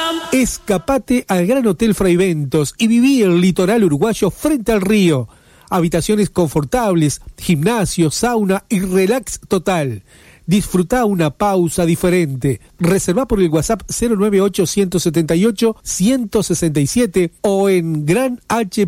Escapate al Gran Hotel Fraiventos y viví el litoral uruguayo frente al río. Habitaciones confortables, gimnasio, sauna y relax total. Disfruta una pausa diferente. Reserva por el WhatsApp 098-178-167 o en Gran H.